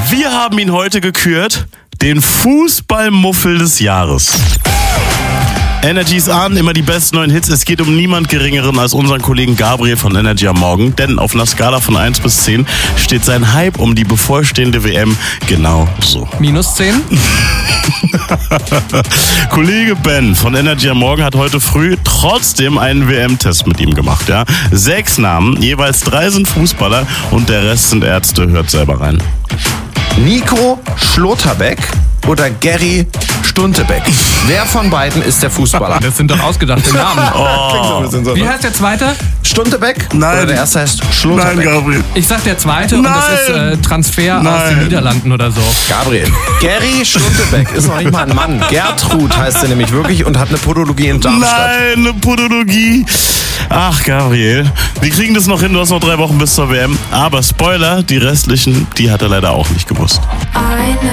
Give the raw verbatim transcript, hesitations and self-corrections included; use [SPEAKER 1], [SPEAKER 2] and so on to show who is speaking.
[SPEAKER 1] Wir haben ihn heute gekürt, den Fußballmuffel des Jahres. Energy ist an, immer die besten neuen Hits. Es geht um niemand Geringeren als unseren Kollegen Gabriel von Energy am Morgen. Denn auf einer Skala von eins bis zehn steht sein Hype um die bevorstehende W M genau so.
[SPEAKER 2] Minus zehn?
[SPEAKER 1] Kollege Ben von Energy am Morgen hat heute früh trotzdem einen W M-Test mit ihm gemacht. Ja? Sechs Namen, jeweils drei sind Fußballer und der Rest sind Ärzte. Hört selber rein.
[SPEAKER 3] Nico Schlotterbeck oder Gary Stuntebeck? Wer von beiden ist der Fußballer?
[SPEAKER 2] Das sind doch ausgedachte Namen.
[SPEAKER 1] Oh.
[SPEAKER 3] so,
[SPEAKER 2] Wie
[SPEAKER 3] ne?
[SPEAKER 2] heißt der zweite?
[SPEAKER 3] Stuntebeck?
[SPEAKER 1] Nein.
[SPEAKER 3] Oder der erste heißt Schlotterbeck?
[SPEAKER 1] Nein, Gabriel.
[SPEAKER 2] Ich sag der zweite und das ist äh, Transfer
[SPEAKER 1] Nein.
[SPEAKER 2] aus den Niederlanden oder so.
[SPEAKER 3] Gabriel. Gary Stuntebeck ist noch nicht mal ein Mann. Gertrud heißt er nämlich wirklich und hat eine Podologie in Darmstadt.
[SPEAKER 1] Nein, eine Podologie. Ach, Gabriel, wir kriegen das noch hin, du hast noch drei Wochen bis zur W M. Aber Spoiler, die restlichen, die hat er leider auch nicht gewusst.